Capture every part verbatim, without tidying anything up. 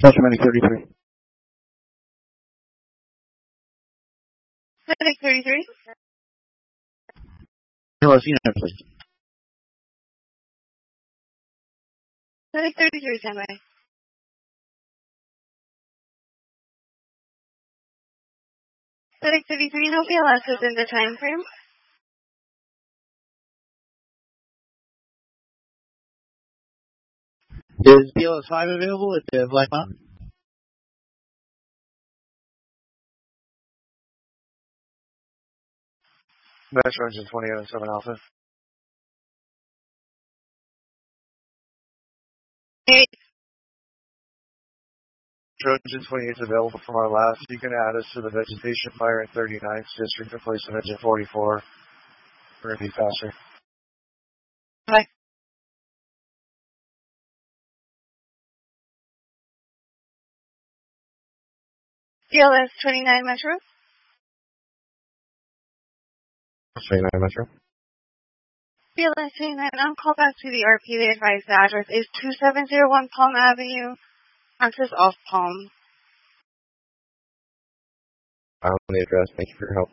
Delta Medic thirty-three. Medic thirty-three. Hello, C nine, please. Medic thirty-three, standby. Medic thirty-three, no P L S within the time frame. Is P L S five available at the Black Mountain? Metro Engine twenty-eight oh seven Alpha. Eight. Metro Engine twenty-eight is available from our last. You can add us to the Vegetation Fire in thirty-ninth District, replace of Engine forty-four. We're going to be faster. Bye. P L S twenty-nine Metro. twenty-nine Metro. P L S twenty-nine, on call back to the R P. They advise the address is two seven zero one Palm Avenue, access off Palm. I'm on the address. Thank you for your help.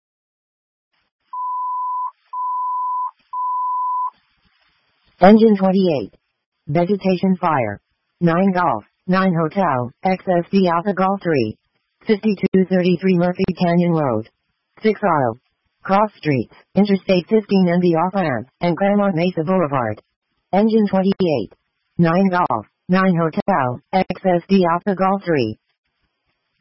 Engine twenty-eight. Vegetation Fire. nine Golf, nine Hotel, X S D Alpha Golf three. fifty-two thirty-three Murphy Canyon Road. six Auto. Cross Streets, Interstate fifteen and the off-ramp, and Claremont Mesa Boulevard. Engine twenty-eight. nine Golf, nine Hotel, X S D Alpha Golf three.